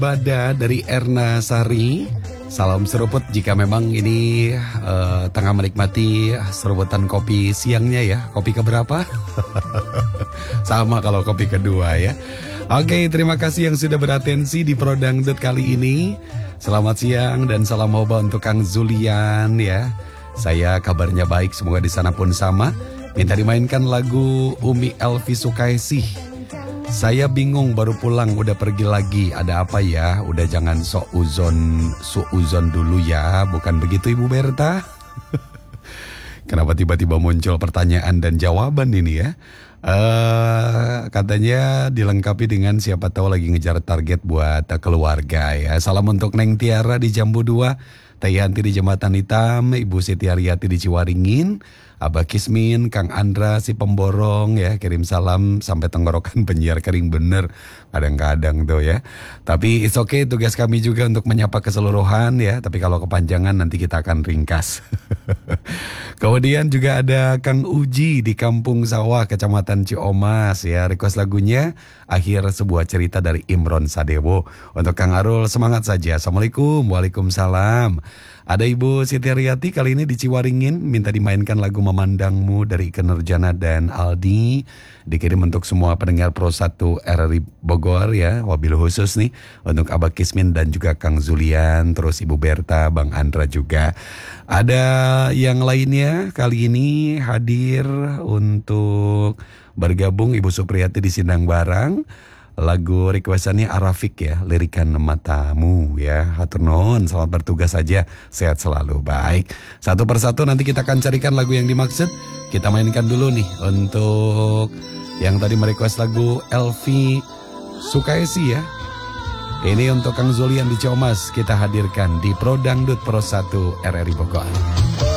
Bada dari Erna Sari. Salam seruput jika memang ini tengah menikmati seruputan kopi siangnya ya. Kopi keberapa? Sama kalau kopi kedua ya. Oke, terima kasih yang sudah beratensi di Pro Dangdut kali ini. Selamat siang dan salam hoba untuk Kang Zulian ya. Saya kabarnya baik, semoga di sana pun sama. Minta dimainkan lagu Umi Elvi Sukaisih. Saya bingung baru pulang udah pergi lagi. Ada apa ya? Udah jangan suuzon dulu ya. Bukan begitu Ibu Berta? Kenapa tiba-tiba muncul pertanyaan dan jawaban ini ya? Katanya dilengkapi dengan siapa tahu lagi ngejar target buat keluarga ya. Salam untuk Neng Tiara di Jambu 2, Teh Yanti di Jembatan Hitam, Ibu Siti Ariati di Ciwaringin, Abah Kismin, Kang Andra si pemborong ya, kirim salam sampai tenggorokan penyiar kering bener kadang-kadang tuh ya. Tapi it's okay, tugas kami juga untuk menyapa keseluruhan ya, tapi kalau kepanjangan nanti kita akan ringkas. Kemudian juga ada Kang Uji di Kampung Sawah, Kecamatan Ciomas ya, request lagunya Akhir Sebuah Cerita dari Imron Sadewo. Untuk Kang Arul semangat saja. Assalamualaikum. Waalaikumsalam. Ada Ibu Siti Ariati kali ini di Ciwaringin, minta dimainkan lagu Memandangmu dari Ike Nurjana dan Aldi. Dikirim untuk semua pendengar Pro 1 RRI Bogor ya, wabil khusus nih untuk Abah Kismin dan juga Kang Zulian, terus Ibu Berta, Bang Andra juga. Ada yang lainnya kali ini hadir untuk bergabung Ibu Supriyati di Sindang Barang. Lagu requestannya Arafik ya, Lirikan Matamu ya. Hatur nuhun, selamat bertugas saja, sehat selalu. Baik, satu persatu nanti kita akan carikan lagu yang dimaksud. Kita mainkan dulu nih untuk yang tadi merequest lagu Elvi Sukaisi ya. Ini untuk Kang Zulian di Ciomas, kita hadirkan di Pro Dangdut Pro 1 RRI Bogor.